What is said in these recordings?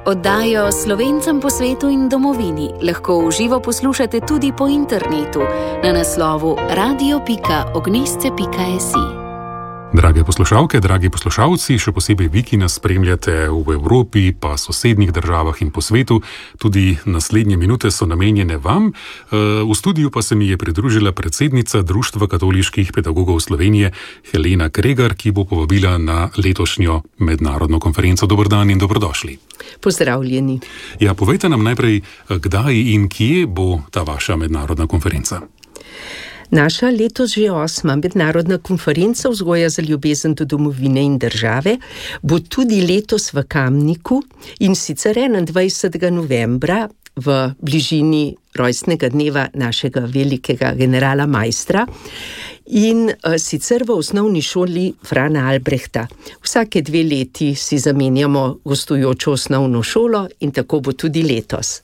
Oddajo Slovencem po svetu in domovini lahko v živo poslušate tudi po internetu na naslovu radio.ognisce.si. Drage poslušalke, dragi poslušalci, še posebej vi, ki nas spremljate v Evropi, pa sosednjih državah in po svetu, tudi naslednje minute so namenjene vam. V studiu pa se mi je pridružila predsednica Društva katoliških pedagogov Slovenije, Helena Kregar, ki bo povabila na letošnjo mednarodno konferenco. Dober dan in dobrodošli. Pozdravljeni. Ja, povejte nam najprej, kdaj in kje bo ta vaša mednarodna konferenca? Naša letos že 8. mednarodna konferenca Vzgoja za ljubezen do domovine in države bo tudi letos v Kamniku, in sicer 21. novembra v bližini rojstnega dneva našega velikega generala Maistra, in sicer v osnovni šoli Frana Albrehta. Vsake 2 leti si zamenjamo gostujočo osnovno šolo in tako bo tudi letos.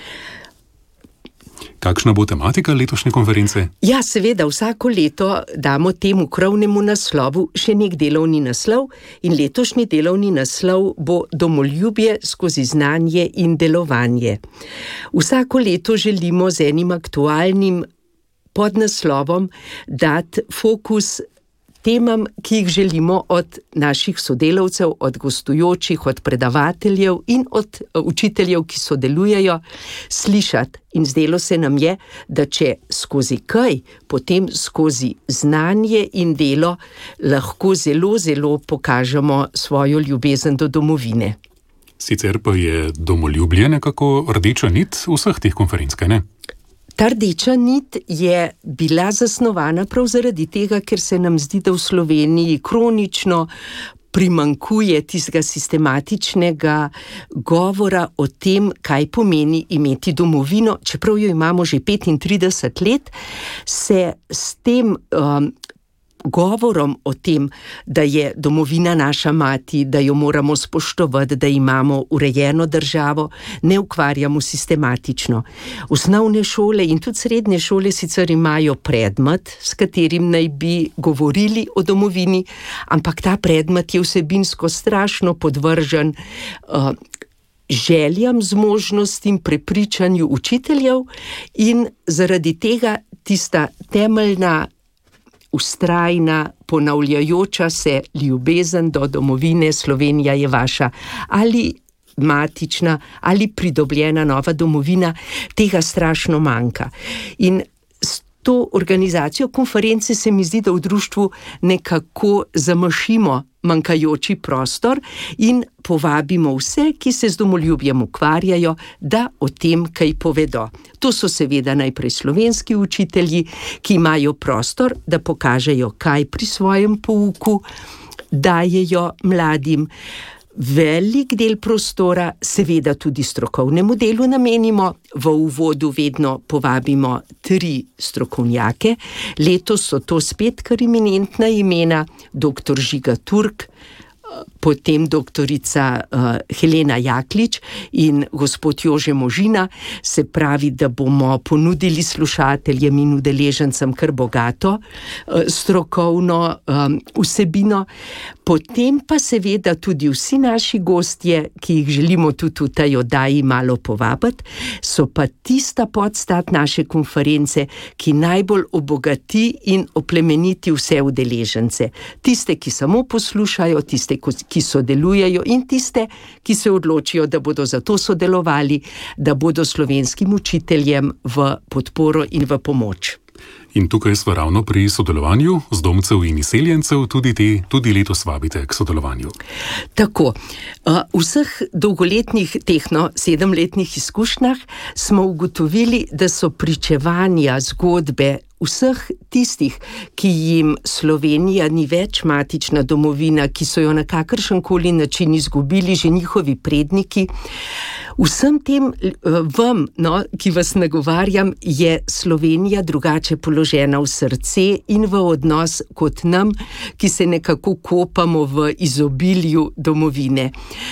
Kakšna bo tematika letošnje konference? Ja, seveda, vsako leto damo temu krovnemu naslovu še nek delovni naslov, in letošnji delovni naslov bo Domoljubje skozi znanje in delovanje. Vsako leto želimo z enim aktualnim podnaslovom dati fokus temam, ki jih želimo od naših sodelavcev, od gostujočih, od predavateljev in od učiteljev, ki sodelujejo, slišati. In zdelo se nam je, da če skozi kaj, potem skozi znanje in delo lahko zelo, zelo pokažemo svojo ljubezen do domovine. Sicer pa je domoljubje nekako rdeča nit vseh teh konferenc, kaj ne? Ta rdeča nit je bila zasnovana prav zaradi tega, ker se nam zdi, da v Sloveniji kronično primanjkuje tistega sistematičnega govora o tem, kaj pomeni imeti domovino. Čeprav jo imamo že 35 let, se s tem govorom o tem, da je domovina naša mati, da jo moramo spoštovati, da imamo urejeno državo, ne ukvarjamo sistematično. Osnovne šole in tudi srednje šole sicer imajo predmet, s katerim naj bi govorili o domovini, ampak ta predmet je vsebinsko strašno podvržen željam, zmožnostim, prepričanju učiteljev, in zaradi tega tista temeljna, vztrajna, ponavljajoča se ljubezen do domovine, Slovenija je vaša, ali matična ali pridobljena nova domovina, tega strašno manjka. In s to organizacijo konference se mi zdi, da v društvu nekako zamašimo manjkajoči prostor in povabimo vse, ki se z domoljubjem ukvarjajo, da o tem kaj povedo. To so seveda najprej slovenski učitelji, ki imajo prostor, da pokažejo, kaj pri svojem pouku dajejo mladim. Velik del prostora seveda tudi strokovnemu delu namenimo. V uvodu vedno povabimo 3 strokovnjake. Letos so to spet kar eminentna imena, dr. Žiga Turk, potem doktorica Helena Jaklič in gospod Jože Možina. Se pravi, da bomo ponudili slušateljem in udeležencem kar bogato strokovno vsebino. Potem pa seveda tudi vsi naši gostje, ki jih želimo tudi v tej oddaji malo povabiti, so pa tista podstat naše konference, ki najbolj obogati in oplemeniti vse udeležence. Tiste, ki samo poslušajo, tiste, ki sodelujejo, in tiste, ki se odločijo, da bodo za to sodelovali, da bodo slovenskim učiteljem v podporo in v pomoč. In tukaj smo ravno pri sodelovanju z domcev in izseljencev, tudi letos vabite k sodelovanju. Tako, vseh dolgoletnih, 7-letnih izkušnjah smo ugotovili, da so pričevanja, zgodbe vseh tistih, ki jim Slovenija ni več matična domovina, ki so jo na kakršenkoli način izgubili že njihovi predniki. Vsem tem vam, ki vas nagovarjam, je Slovenija drugače položena v srce in v odnos kot nam, ki se nekako kopamo v izobilju domovine.